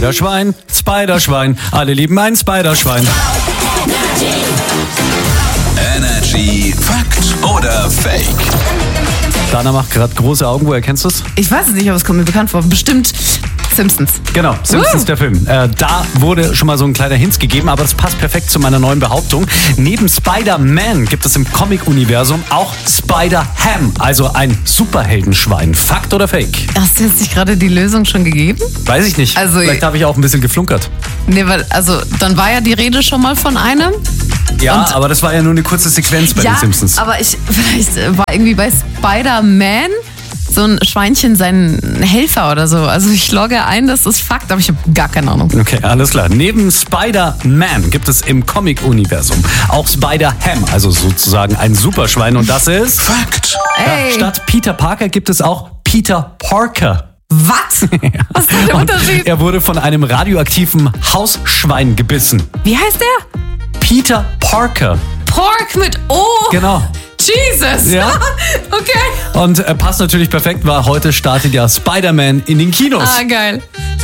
Spider-Schwein, Spider-Schwein, alle lieben ein Spider-Schwein. Energy Fakt oder Fake? Dana macht gerade große Augen, woher kennst du es? Ich weiß es nicht, aber es kommt mir bekannt vor. Bestimmt Simpsons. Genau, Simpsons, der Film. Da wurde schon mal so ein kleiner Hint gegeben, aber das passt perfekt zu meiner neuen Behauptung. Neben Spider-Man gibt es im Comic-Universum auch Spider-Ham, also ein Superheldenschwein. Fakt oder Fake? Hast du jetzt nicht gerade die Lösung schon gegeben? Weiß ich nicht. Also- Vielleicht habe ich auch ein bisschen geflunkert. Nee, weil, dann war ja die Rede schon mal von einem. Ja, aber das war ja nur eine kurze Sequenz bei den Simpsons. aber vielleicht war irgendwie bei Spider-Man so ein Schweinchen sein Helfer oder so. Also ich logge ein, das ist Fakt, aber ich habe gar keine Ahnung. Okay, alles klar. Neben Spider-Man gibt es im Comic-Universum auch Spider-Ham, also sozusagen ein Superschwein, und das ist... Fakt. Ey. Statt Peter Parker gibt es auch Peter Parker. Was? Was ist denn der Und Unterschied? er wurde von einem radioaktiven Hausschwein gebissen. Wie heißt der? Peter Parker. Pork mit O. Genau. Jesus. Ja. Okay. Und passt natürlich perfekt, weil heute startet ja Spider-Man in den Kinos. Ah, geil.